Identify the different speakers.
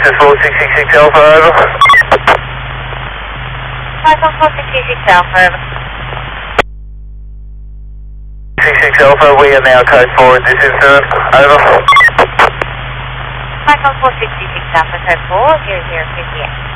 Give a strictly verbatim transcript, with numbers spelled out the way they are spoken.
Speaker 1: Just four six six six Alpha, over.
Speaker 2: five one four six six Alpha, over.
Speaker 1: six six Alpha, we are now code four at this incident, over.
Speaker 2: five one four six six Alpha, code four, zero zero fifty-eight.